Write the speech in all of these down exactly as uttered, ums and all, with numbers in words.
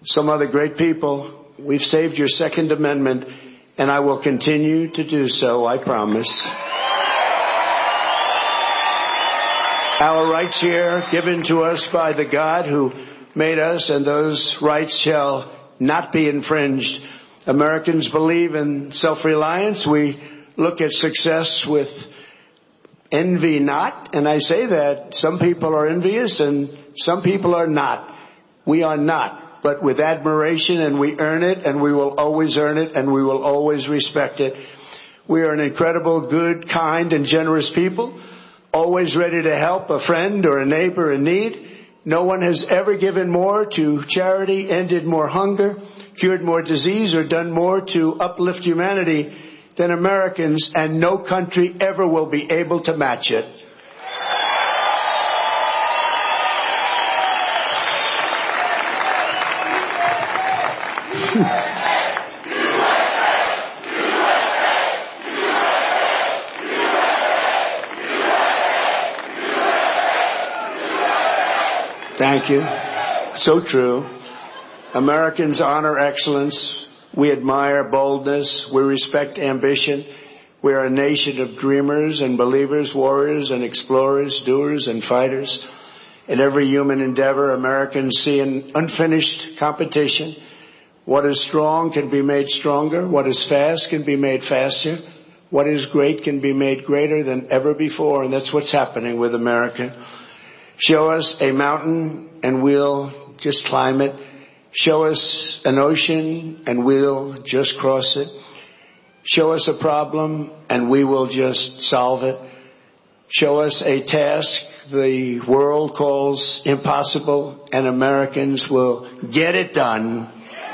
some other great people. We've saved your Second Amendment, and I will continue to do so, I promise. Our rights here given to us by the God who made us, and those rights shall not be infringed. Americans believe in self-reliance. We look at success with envy not, and I say that some people are envious and some people are not. We are not, but with admiration, and we earn it, and we will always earn it, and we will always respect it. We are an incredible, good, kind, and generous people, always ready to help a friend or a neighbor in need. No one has ever given more to charity, ended more hunger, cured more disease, or done more to uplift humanity than Americans, and no country ever will be able to match it. Thank you. So true. Americans honor excellence. We admire boldness. We respect ambition. We are a nation of dreamers and believers, warriors and explorers, doers and fighters. In every human endeavor, Americans see an unfinished competition. What is strong can be made stronger. What is fast can be made faster. What is great can be made greater than ever before. And that's what's happening with America. Show us a mountain and we'll just climb it. Show us an ocean and we'll just cross it. Show us a problem and we will just solve it. Show us a task the world calls impossible and Americans will get it done.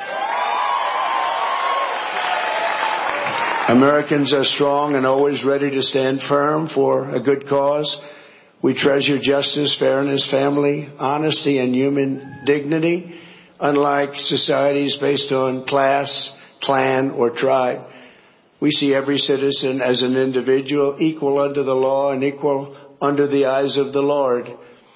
Americans are strong and always ready to stand firm for a good cause. We treasure justice, fairness, family, honesty, and human dignity, unlike societies based on class, clan, or tribe. We see every citizen as an individual, equal under the law and equal under the eyes of the Lord.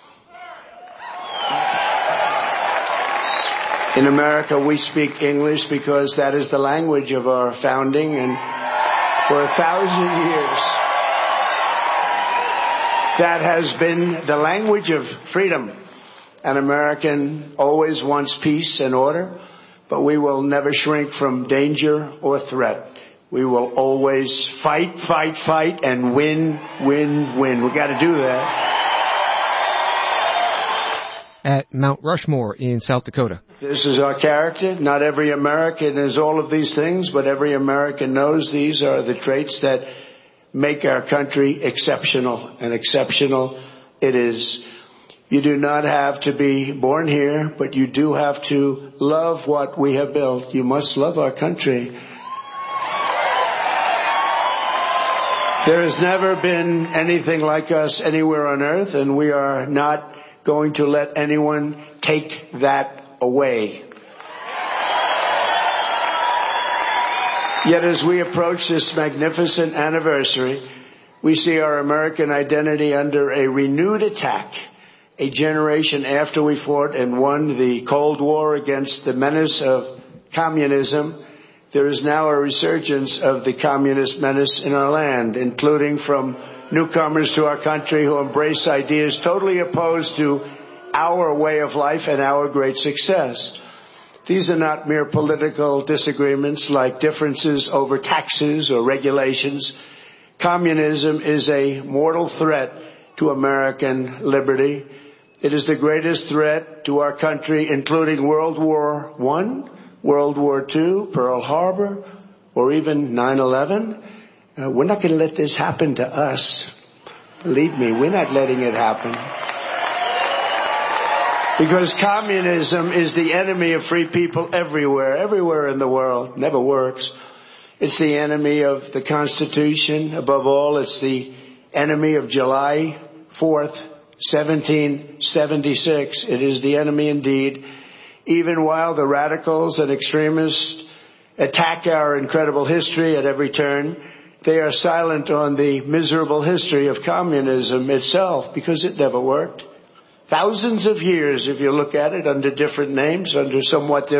In America, we speak English because that is the language of our founding, and for a thousand years, that has been the language of freedom. An American always wants peace and order, but we will never shrink from danger or threat. We will always fight, fight, fight, and win, win, win. We got to do that. At Mount Rushmore in South Dakota. This is our character. Not every American is all of these things, but every American knows these are the traits that make our country exceptional, and exceptional it is. You do not have to be born here, but you do have to love what we have built. You must love our country. There has never been anything like us anywhere on earth, and we are not going to let anyone take that away. Yet as we approach this magnificent anniversary, we see our American identity under a renewed attack. A generation after we fought and won the Cold War against the menace of communism, there is now a resurgence of the communist menace in our land, including from newcomers to our country who embrace ideas totally opposed to our way of life and our great success. These are not mere political disagreements like differences over taxes or regulations. Communism is a mortal threat to American liberty. It is the greatest threat to our country, including World War One, World War Two, Pearl Harbor, or even nine eleven. Uh, we're not going to let this happen to us. Believe me, we're not letting it happen. Because communism is the enemy of free people everywhere, everywhere in the world. Never works. It's the enemy of the Constitution. Above all, it's the enemy of July fourth, seventeen seventy-six. It is the enemy indeed. Even while the radicals and extremists attack our incredible history at every turn, they are silent on the miserable history of communism itself, because it never worked. Thousands of years, if you look at it, under different names, under somewhat different